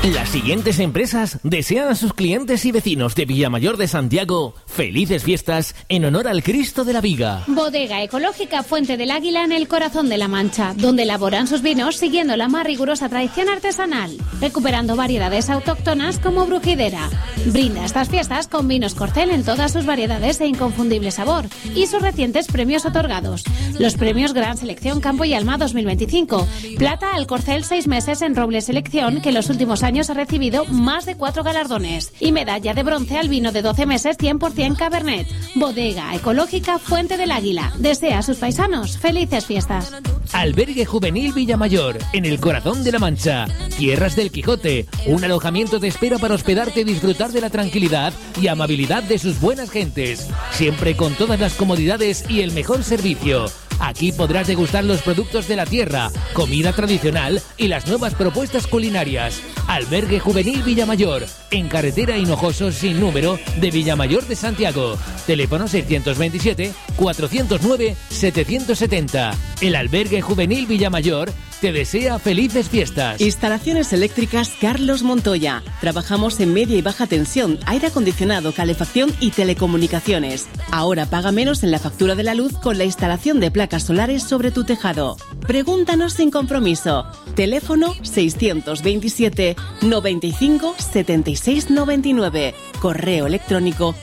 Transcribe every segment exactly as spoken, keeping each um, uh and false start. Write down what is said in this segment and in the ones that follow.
Las siguientes empresas desean a sus clientes y vecinos de Villamayor de Santiago felices fiestas en honor al Cristo de la Viga. Bodega Ecológica Fuente del Águila en el corazón de la Mancha, donde elaboran sus vinos siguiendo la más rigurosa tradición artesanal, recuperando variedades autóctonas como Brujidera. Brinda estas fiestas con vinos Corcel en todas sus variedades e inconfundible sabor y sus recientes premios otorgados. Los premios Gran Selección Campo y Alma dos mil veinticinco, Plata al Corcel seis meses en Roble Selección, que en los últimos años ha recibido más de cuatro galardones, y medalla de bronce al vino de doce meses cien por ciento Cabernet. Bodega Ecológica Fuente del Águila desea a sus paisanos felices fiestas. Albergue Juvenil Villamayor, en el corazón de la Mancha. Tierras del Quijote, un alojamiento de espera para hospedarte y disfrutar de la tranquilidad y amabilidad de sus buenas gentes, siempre con todas las comodidades y el mejor servicio. Aquí podrás degustar los productos de la tierra, comida tradicional y las nuevas propuestas culinarias. Albergue Juvenil Villamayor, en carretera Hinojoso sin número de Villamayor de Santiago. Teléfono seiscientos veintisiete, cuatrocientos nueve, setecientos setenta. El Albergue Juvenil Villamayor te desea felices fiestas. Instalaciones eléctricas Carlos Montoya. Trabajamos en media y baja tensión, aire acondicionado, calefacción y telecomunicaciones. Ahora paga menos en la factura de la luz con la instalación de placas solares sobre tu tejado. Pregúntanos sin compromiso. Teléfono seiscientos veintisiete, noventa y cinco, setenta y seis noventa y nueve. Correo electrónico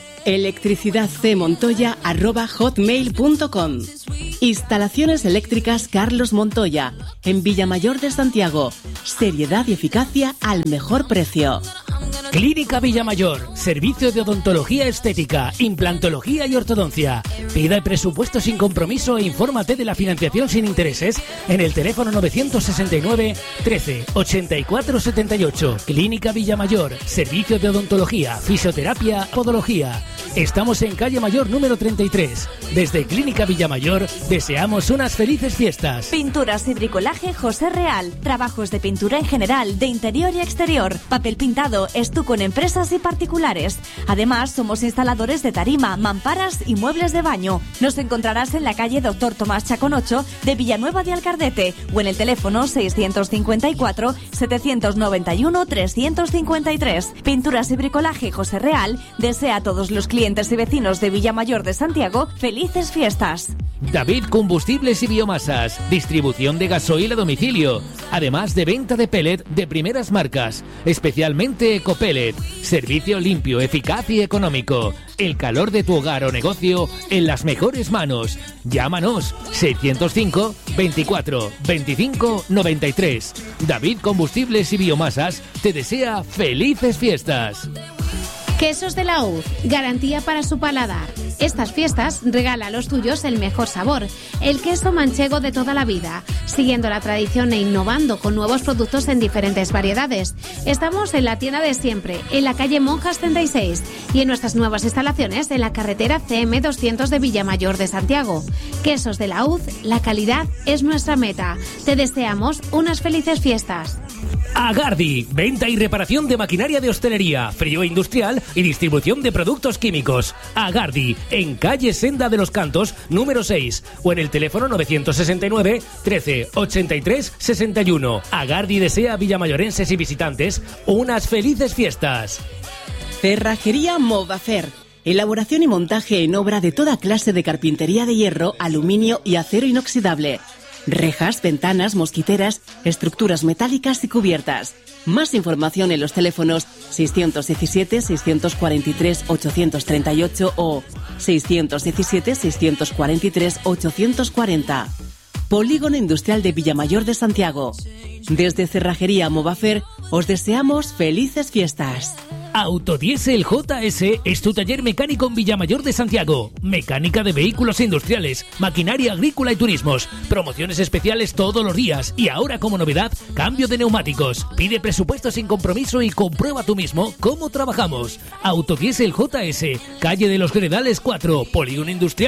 electricidadcmontoya arroba hotmail punto com. Instalaciones eléctricas Carlos Montoya, en Villamayor de Santiago. Seriedad y eficacia al mejor precio. Clínica Villamayor, servicio de odontología estética, implantología y ortodoncia. Pida el presupuesto sin compromiso e infórmate de la financiación sin intereses en el teléfono novecientos sesenta y nueve, trece, ochenta y cuatro, setenta y ocho. Clínica Villamayor, servicio de odontología, fisioterapia, podología. Estamos en calle Mayor número treinta y tres. Desde Clínica Villamayor deseamos unas felices fiestas. Pinturas y bricolaje José Real. Trabajos de pintura en general, de interior y exterior. Papel pintado, estuco en empresas y particulares. Además, somos instaladores de tarima, mamparas y muebles de baño. Nos encontrarás en la calle Doctor Tomás Chacón ocho de Villanueva de Alcardete o en el teléfono seiscientos cincuenta y cuatro, setecientos noventa y uno, trescientos cincuenta y tres. Pinturas y bricolaje José Real desea a todos los clientes y vecinos de Villamayor de Santiago felices fiestas. David Combustibles y Biomasas, distribución de gasoil a domicilio, además de venta de pellet de primeras marcas, especialmente Ecopellet, servicio limpio, eficaz y económico. El calor de tu hogar o negocio en las mejores manos. Llámanos seiscientos cinco, veinticuatro, veinticinco, noventa y tres. David Combustibles y Biomasas te desea felices fiestas. Quesos de la U Z, garantía para su paladar. Estas fiestas regala a los tuyos el mejor sabor, el queso manchego de toda la vida, siguiendo la tradición e innovando con nuevos productos en diferentes variedades. Estamos en la tienda de siempre, en la calle Monjas treinta y seis, y en nuestras nuevas instalaciones en la carretera C M doscientos de Villamayor de Santiago. Quesos de la U Z, la calidad es nuestra meta. Te deseamos unas felices fiestas. Agardi, venta y reparación de maquinaria de hostelería, frío industrial y distribución de productos químicos. Agardi, en calle Senda de los Cantos, número seis, o en el teléfono novecientos sesenta y nueve, trece, ochenta y tres, sesenta y uno. Agardi desea a villamayorenses y visitantes unas felices fiestas. Cerrajería Movafer. Elaboración y montaje en obra de toda clase de carpintería de hierro, aluminio y acero inoxidable. Rejas, ventanas, mosquiteras, estructuras metálicas y cubiertas. Más información en los teléfonos seiscientos diecisiete, seiscientos cuarenta y tres, ochocientos treinta y ocho o seiscientos diecisiete, seiscientos cuarenta y tres, ochocientos cuarenta. Polígono Industrial de Villamayor de Santiago. Desde Cerrajería Movafer os deseamos felices fiestas. Autodiesel J S es tu taller mecánico en Villamayor de Santiago. Mecánica de vehículos industriales, maquinaria agrícola y turismos. Promociones especiales todos los días. Y ahora como novedad, cambio de neumáticos. Pide presupuesto sin compromiso y comprueba tú mismo cómo trabajamos. Autodiesel J S, calle de los Gredales cuatro, Polígono Industrial.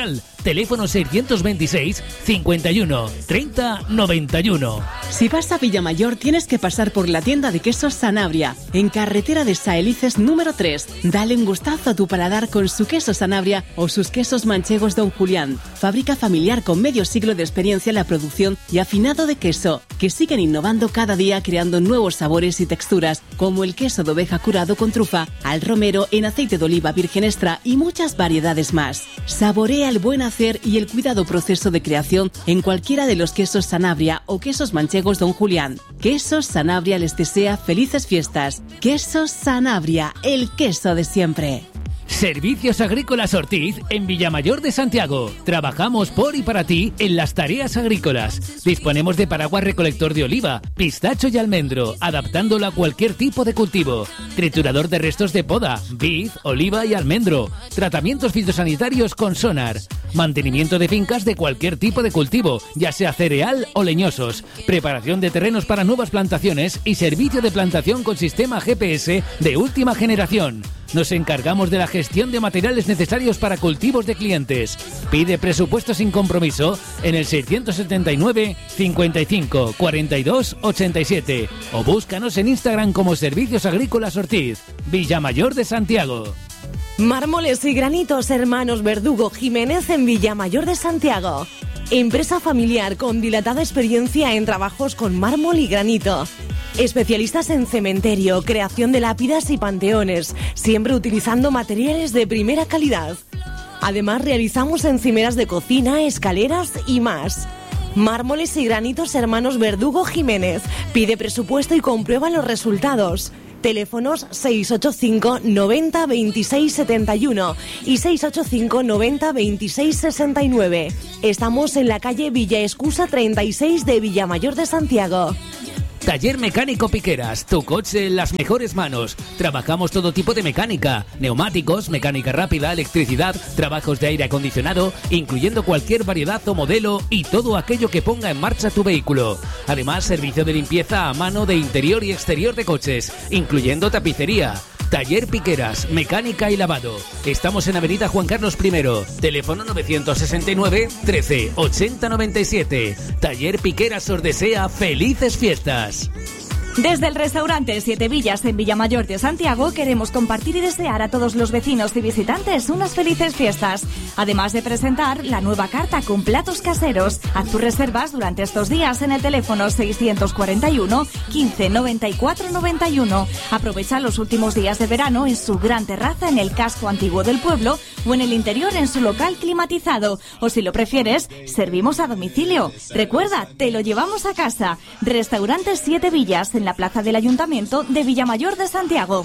Teléfono seiscientos veintiséis, cincuenta y uno, treinta, noventa y uno. Si vas a Villamayor tienes que pasar por la tienda de quesos Sanabria, en carretera de Saelices número tres. Dale un gustazo a tu paladar con su queso Sanabria o sus quesos manchegos Don Julián. Fábrica familiar con medio siglo de experiencia en la producción y afinado de queso, que siguen innovando cada día creando nuevos sabores y texturas, como el queso de oveja curado con trufa, al romero en aceite de oliva virgen extra y muchas variedades más. Saborea el buen hacer y el cuidado proceso de creación en cualquiera de los quesos Sanabria o quesos manchegos Don Julián. Quesos Sanabria les desea felices fiestas. Quesos Sanabria, el queso de siempre. Servicios Agrícolas Ortiz en Villamayor de Santiago. Trabajamos por y para ti en las tareas agrícolas. Disponemos de paraguas recolector de oliva, pistacho y almendro, adaptándolo a cualquier tipo de cultivo. Triturador de restos de poda, vid, oliva y almendro. Tratamientos fitosanitarios con sonar. Mantenimiento de fincas de cualquier tipo de cultivo, ya sea cereal o leñosos. Preparación de terrenos para nuevas plantaciones y servicio de plantación con sistema G P S de última generación. Nos encargamos de la gestión de materiales necesarios para cultivos de clientes. Pide presupuesto sin compromiso en el seiscientos setenta y nueve, cincuenta y cinco, cuarenta y dos, ochenta y siete o búscanos en Instagram como Servicios Agrícolas Ortiz, Villamayor de Santiago. Mármoles y granitos Hermanos Verdugo Jiménez en Villamayor de Santiago. Empresa familiar con dilatada experiencia en trabajos con mármol y granito. Especialistas en cementerio, creación de lápidas y panteones, siempre utilizando materiales de primera calidad. Además, realizamos encimeras de cocina, escaleras y más. Mármoles y granitos Hermanos Verdugo Jiménez. Pide presupuesto y comprueba los resultados. Teléfonos seis ocho cinco, noventa, veintiséis, setenta y uno y seis ocho cinco, noventa, veintiséis, sesenta y nueve. Estamos en la calle Villa Escusa treinta y seis de Villamayor de Santiago. Taller Mecánico Piqueras, tu coche en las mejores manos. Trabajamos todo tipo de mecánica, neumáticos, mecánica rápida, electricidad, trabajos de aire acondicionado, incluyendo cualquier variedad o modelo y todo aquello que ponga en marcha tu vehículo. Además, servicio de limpieza a mano de interior y exterior de coches, incluyendo tapicería. Taller Piqueras, mecánica y lavado. Estamos en Avenida Juan Carlos primero. Teléfono novecientos sesenta y nueve, trece, ochenta, noventa y siete. Taller Piqueras os desea felices fiestas. Desde el restaurante Siete Villas en Villamayor de Santiago queremos compartir y desear a todos los vecinos y visitantes unas felices fiestas. Además de presentar la nueva carta con platos caseros. Haz tus reservas durante estos días en el teléfono seiscientos cuarenta y uno, quince, noventa y cuatro, noventa y uno. Aprovecha los últimos días de verano en su gran terraza en el casco antiguo del pueblo o en el interior en su local climatizado. O si lo prefieres, servimos a domicilio. Recuerda, te lo llevamos a casa. Restaurante Siete Villas en la plaza del Ayuntamiento de Villamayor de Santiago.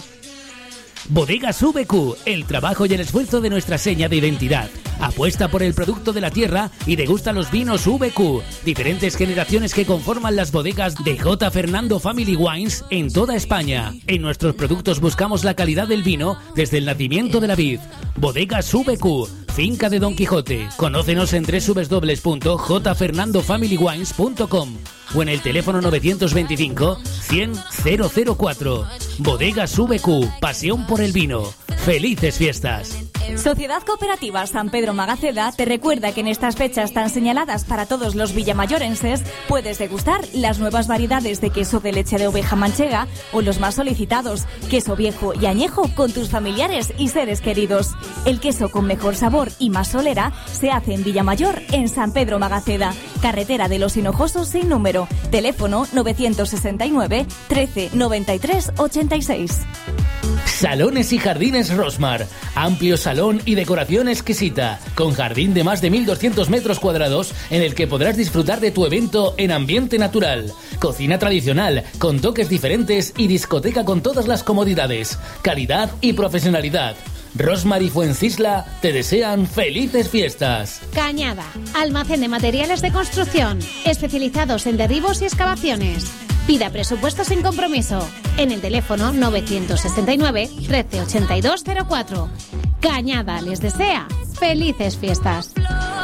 Bodegas V Q, el trabajo y el esfuerzo de nuestra seña de identidad. Apuesta por el producto de la tierra y degusta los vinos V Q. Diferentes generaciones que conforman las bodegas de J. Fernando Family Wines en toda España. En nuestros productos buscamos la calidad del vino desde el nacimiento de la vid. Bodegas V Q, finca de Don Quijote. Conócenos en doble u doble u doble u punto j fernando family wines punto com o en el teléfono novecientos veinticinco, cien, cero cero cuatro. Bodegas V Q, pasión por el vino. ¡Felices fiestas! Sociedad Cooperativa San Pedro Magaceda te recuerda que en estas fechas tan señaladas para todos los villamayorenses puedes degustar las nuevas variedades de queso de leche de oveja manchega o los más solicitados, queso viejo y añejo con tus familiares y seres queridos. El queso con mejor sabor y más solera se hace en Villamayor, en San Pedro Magaceda, carretera de los Hinojosos sin número, teléfono novecientos sesenta y nueve, trece, noventa y tres, ochenta y seis. Salones y Jardines Rosmar, amplio salón y decoración exquisita, con jardín de más de mil doscientos metros cuadrados en el que podrás disfrutar de tu evento en ambiente natural, cocina tradicional con toques diferentes y discoteca con todas las comodidades, calidad y profesionalidad. Rosmar y Fuencisla te desean felices fiestas. Cañada, almacén de materiales de construcción, especializados en derribos y excavaciones. Pida presupuesto sin compromiso en el teléfono novecientos sesenta y nueve, trece, ochenta y dos, cero cuatro. Cañada les desea felices fiestas.